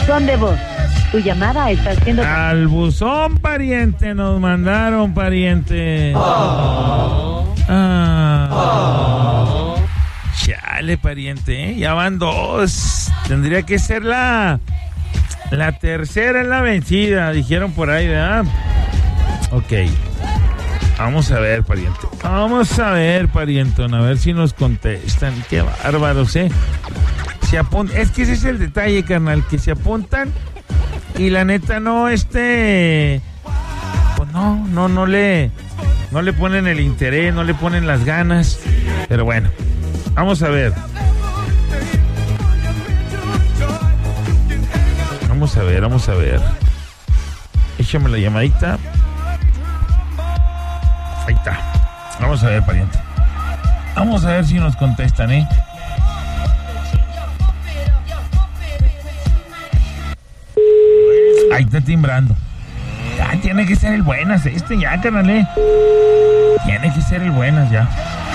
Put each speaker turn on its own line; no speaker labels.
buzón de voz. Tu llamada está siendo...
Al buzón, pariente, nos mandaron, pariente. Chale, pariente, ya van 2. Tendría que ser la tercera en la vencida, dijeron por ahí, ¿verdad? Ok. Vamos a ver, pariente. A ver si nos contestan. Qué bárbaros, ¿eh? Es que ese es el detalle, carnal, que se apuntan y la neta no, pues no le ponen el interés, no le ponen las ganas. Pero bueno, vamos a ver. Vamos a ver. Échame la llamadita. Ahí está. Vamos a ver, pariente. Vamos a ver si nos contestan, ¿eh? Ahí está timbrando. Ya, tiene que ser el buenas ya, carnal, ¿eh? Tiene que ser el buenas ya.